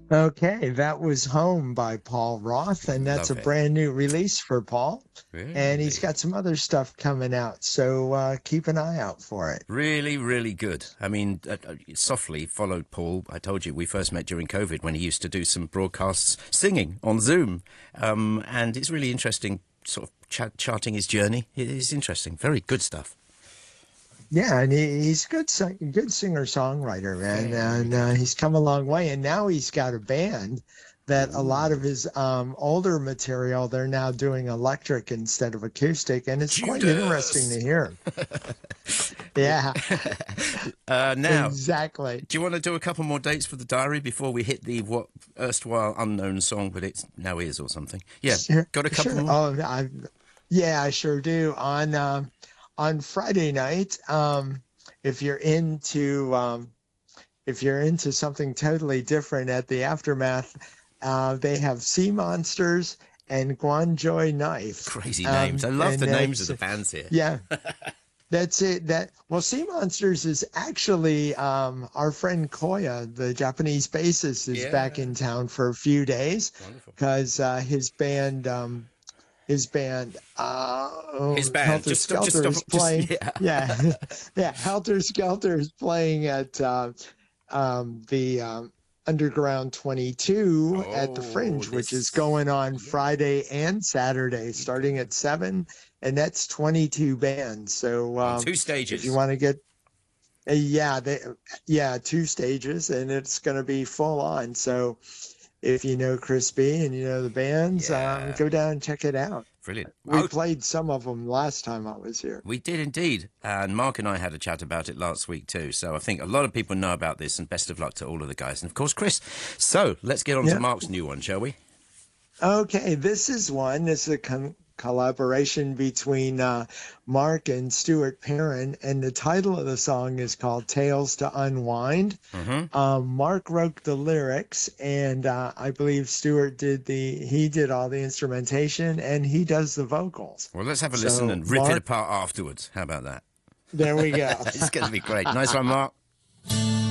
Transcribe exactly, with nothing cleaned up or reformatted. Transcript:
Okay, that was Home by Paul Roth, and that's a Love it. brand new release for Paul. And he's Really? got some other stuff coming out, so uh, keep an eye out for it. Really, really good. I mean, uh, uh, softly followed Paul. I told you we first met during COVID when he used to do some broadcasts singing on Zoom. Um, and it's really interesting, sort of ch- charting his journey. It is interesting. Very good stuff. Yeah, and he, he's a good, sing- good singer-songwriter, man, Very and uh, good. he's come a long way. And now he's got a band that a lot of Ooh. his um, older material, they're now doing electric instead of acoustic, and it's quite interesting to Judas! hear. Yeah, uh, now, exactly. do you want to do a couple more dates for the diary before we hit the what erstwhile unknown song, but it's now is or something? Yeah, Sure, got a couple sure. more? Oh, I, yeah, I sure do. On um, on Friday night, um, if you're into um, if you're into something totally different at the Aftermath, uh, they have Sea Monsters and Guanjoy Knife. Crazy names. Um, I love and the names of that's the bands here. yeah, that's it. That well, Sea Monsters is actually um, our friend Koya, the Japanese bassist, is back Yeah. in town for a few days Wonderful. because uh, his band. Um, his band uh His oh, band. Helter Just stop, just Skelter stop, is just, playing. yeah. Yeah. Yeah, Helter Skelter is playing at uh, um the um Underground twenty-two at the Oh, Fringe, which is this, going on yeah. Friday and Saturday starting Okay. at seven, and that's twenty-two bands. So On um two if you stages. want to get uh, yeah, they yeah, two stages, and it's going to be full on. So if you know Chris B and you know the bands, um, Yeah. go down and check it out. Brilliant. We Oh, played some of them last time I was here. we did indeed. And Mark and I had a chat about it last week too. So I think a lot of people know about this, and best of luck to all of the guys. And of course, Chris. So let's get on to Yeah. Mark's new one, shall we? Okay, this is one. This is a con collaboration between uh, Mark and Stuart Perrin, and the title of the song is called Tales to Unwind. Mm-hmm. Um, Mark wrote the lyrics, and uh, I believe Stuart did the he did all the instrumentation, and he does the vocals. Well, let's have a listen So and rip it Mark, apart afterwards. How about that? there we go. It's going to be great. Nice one, Mark.